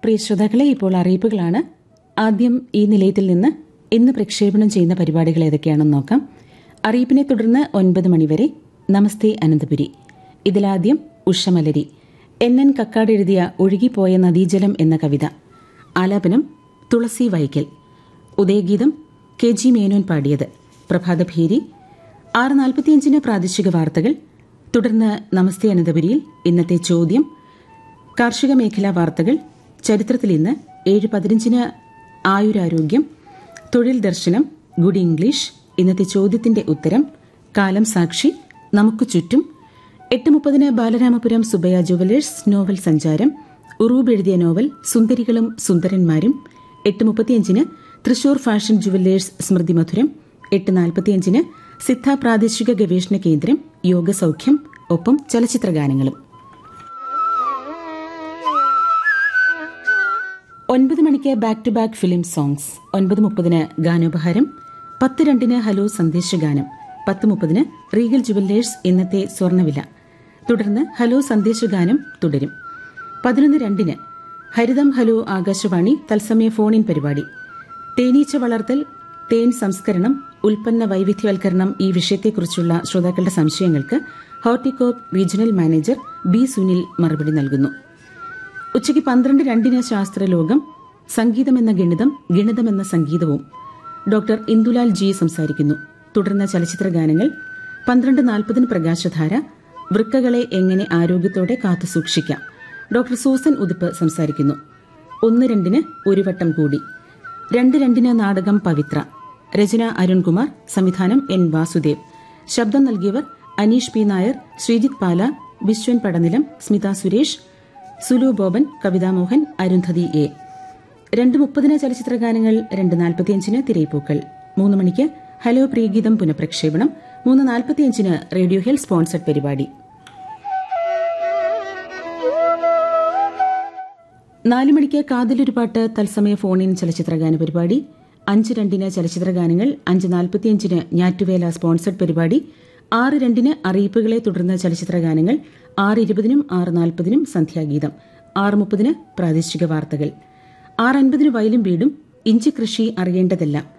പ്രിയ ശ്രോതാക്കളെ, ഇപ്പോൾ അറിയിപ്പുകളാണ്. ആദ്യം ഈ നിലയത്തിൽ നിന്ന് ഇന്ന് പ്രക്ഷേപണം ചെയ്യുന്ന പരിപാടികൾ ഏതൊക്കെയാണെന്ന് നോക്കാം. അറിയിപ്പിനെ തുടർന്ന് 9 മണിവരെ നമസ്തേ അനന്തപുരി. ഇതിലാദ്യം ഉഷമലരി, NN കക്കാട് എഴുതിയ ഒഴുകിപ്പോയ നദീജലം എന്ന കവിത. ആലാപനം തുളസി വൈക്കൽ. ഉദയഗീതം KG മേനോൻ പാടിയത്. പ്രഭാതഭേരി. 6:45 പ്രാദേശിക വാർത്തകൾ. തുടർന്ന് നമസ്തേ അനന്തപുരിയിൽ ഇന്നത്തെ ചോദ്യം, കാർഷിക മേഖലാ വാർത്തകൾ, ചരിത്രത്തിൽ ഇന്ന്, 7:15 ആയുരാരോഗ്യം, തൊഴിൽ ദർശനം, ഗുഡ് ഇംഗ്ലീഷ്, ഇന്നത്തെ ചോദ്യത്തിന്റെ ഉത്തരം, കാലം സാക്ഷി, നമുക്ക് ചുറ്റും. 8:30 ബാലരാമപുരം സുബയ്യ ജുവലേഴ്സ് നോവൽ സഞ്ചാരം, ഉറൂബ് എഴുതിയ നോവൽ സുന്ദരികളും സുന്ദരന്മാരും. 8:35 തൃശൂർ ഫാഷൻ ജുവലേഴ്സ് സ്മൃതി മധുരം. 8:45 സിദ്ധ പ്രാദേശിക ഗവേഷണ കേന്ദ്രം യോഗസൌഖ്യം, ഒപ്പം ചലച്ചിത്ര ഗാനങ്ങളും. 9 മണിക്ക് back to back film songs. 9:30 ഗാനോപഹാരം. 10:02 hello സന്ദേശഗാനം. 10:30 Regal jewellers ഇന്നത്തെ സ്വർണ്ണവില. തുടർന്ന് ഹലോ സന്ദേശഗാനം തുടരും. 11:02 ഹരിതം ഹലോ ആകാശവാണി തത്സമയ ഫോൺ ഇൻ പരിപാടി. തേനീച്ച വളർത്തൽ, തേൻ സംസ്കരണം, ഉൽപ്പന്ന വൈവിധ്യവൽക്കരണം ഈ വിഷയത്തെക്കുറിച്ചുള്ള ശ്രോതാക്കളുടെ സംശയങ്ങൾക്ക് Horticorp regional manager B. Sunil മറുപടി നൽകുന്നു. ഉച്ചയ്ക്ക് 12:02 ശാസ്ത്രലോകം, സംഗീതമെന്ന ഗണിതം, ഗണിതമെന്ന സംഗീതവും. Doctor Indulal G. സംസാരിക്കുന്നു. തുടർന്ന് ചലച്ചിത്ര ഗാനങ്ങൾ. 12:40 പ്രകാശധാര, വൃക്കകളെ എങ്ങനെ ആരോഗ്യത്തോടെ കാത്തുസൂക്ഷിക്കാം. ഡോക്ടർ സൂസൻ ഉതുപ്പ് സംസാരിക്കുന്നു. 1:02 ഒരു വട്ടം കൂടി. 2:02 നാടകം പവിത്ര. രചന അരുൺകുമാർ, സംവിധാനം N. വാസുദേവ്. ശബ്ദം നൽകിയവർ Aneesh P. Nair, Sreejith Pala, Viswan Padanilam, Smitha Suresh, Sulu Boban, കവിതാമോഹൻ, Arundhati A. 2:30 ചലച്ചിത്ര ഗാനങ്ങൾ. 2:45 തിരയിപ്പൂക്കൾ. 3 മണിക്ക് ഹലോ പ്രിയഗീതം പുനഃപ്രക്ഷേപണം. 3:45 റേഡിയോ ഹെൽത്ത് സ്പോൺസർഡ് പരിപാടി. 4 മണിക്ക് കാതിലൊരു പാട്ട് തത്സമയ ഫോണിൻ ചലച്ചിത്രഗാന പരിപാടി. 5:02 ചലച്ചിത്ര ഗാനങ്ങൾ. 5:45 ഞാറ്റുവേല സ്പോൺസർഡ് പരിപാടി. 6:02 അറിയിപ്പുകളെ തുടർന്ന് ചലച്ചിത്ര ഗാനങ്ങൾ. 6:20 6:40 സന്ധ്യാഗീതം. 6:30 പ്രാദേശിക വാർത്തകൾ. 6:50 വയലും വീടും, ഇഞ്ചി കൃഷി അറിയേണ്ടതെല്ലാം.